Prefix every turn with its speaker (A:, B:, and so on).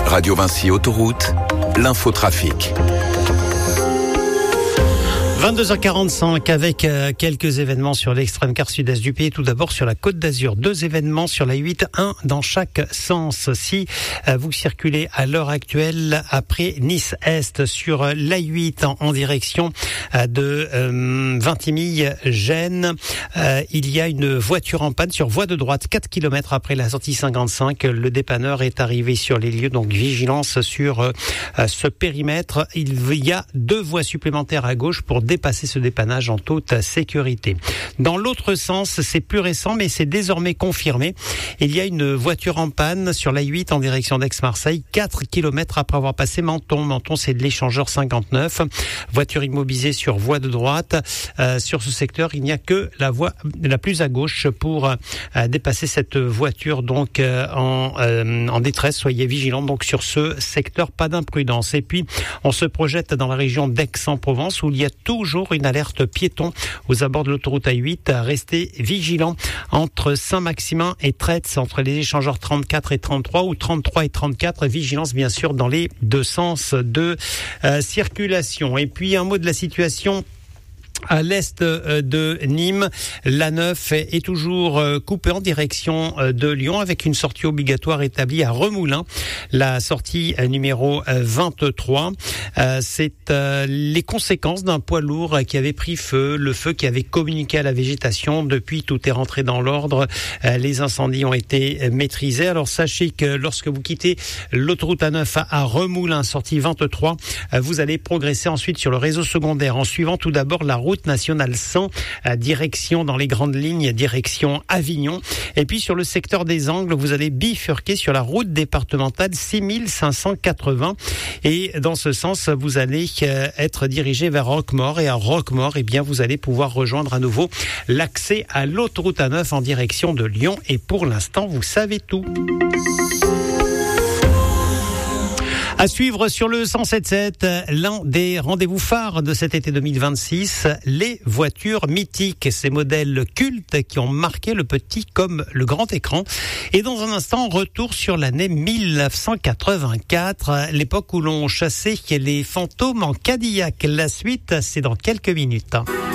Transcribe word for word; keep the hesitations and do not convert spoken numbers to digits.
A: Radio Vinci Autoroute, l'infotrafic.
B: vingt-deux heures quarante-cinq avec euh, quelques événements sur l'extrême quart sud-est du pays. Tout d'abord sur la Côte d'Azur, deux événements sur la huit, un dans chaque sens. Si euh, vous circulez à l'heure actuelle après Nice-Est sur euh, l'A huit en, en direction euh, de euh, Vintimille-Gênes, euh, il y a une voiture en panne sur voie de droite, quatre kilomètres après la sortie cinquante-cinq. Le dépanneur est arrivé sur les lieux, donc vigilance sur euh, ce périmètre. Il y a deux voies supplémentaires à gauche pour dépasser ce dépannage en toute sécurité. Dans l'autre sens, c'est plus récent, mais c'est désormais confirmé. Il y a une voiture en panne sur l'A huit en direction d'Aix-Marseille, quatre kilomètres après avoir passé Menton. Menton, c'est de l'échangeur cinquante-neuf. Voiture immobilisée sur voie de droite. Euh, sur ce secteur, il n'y a que la voie la plus à gauche pour euh, dépasser cette voiture donc euh, en, euh, en détresse. Soyez vigilants donc sur ce secteur, pas d'imprudence. Et puis, on se projette dans la région d'Aix-en-Provence où il y a toujours une alerte piéton aux abords de l'autoroute A huit. Restez vigilants entre Saint-Maximin et Traits, entre les échangeurs trente-quatre et trente-trois ou trente-trois et trente-quatre. Vigilance bien sûr dans les deux sens de euh, circulation. Et puis un mot de la situation à l'est de Nîmes. l'A neuf est toujours coupée en direction de Lyon avec une sortie obligatoire établie à Remoulins. La sortie numéro vingt-trois, c'est les conséquences d'un poids lourd qui avait pris feu, le feu qui avait communiqué à la végétation. Depuis, tout est rentré dans l'ordre. Les incendies ont été maîtrisés. Alors sachez que lorsque vous quittez l'autoroute A neuf à Remoulins, sortie vingt-trois, vous allez progresser ensuite sur le réseau secondaire en suivant tout d'abord la route nationale cent, direction dans les grandes lignes, direction Avignon. Et puis sur le secteur des Angles, vous allez bifurquer sur la route départementale six mille cinq cent quatre-vingts. Et dans ce sens, vous allez être dirigé vers Roquemaure. Et à Roquemaure, eh bien, vous allez pouvoir rejoindre à nouveau l'accès à l'autoroute A neuf en direction de Lyon. Et pour l'instant, vous savez tout. À suivre sur le cent sept sept, l'un des rendez-vous phares de cet été deux mille vingt-six, les voitures mythiques, ces modèles cultes qui ont marqué le petit comme le grand écran. Et dans un instant, retour sur l'année mille neuf cent quatre-vingt-quatre, l'époque où l'on chassait les fantômes en Cadillac. La suite, c'est dans quelques minutes.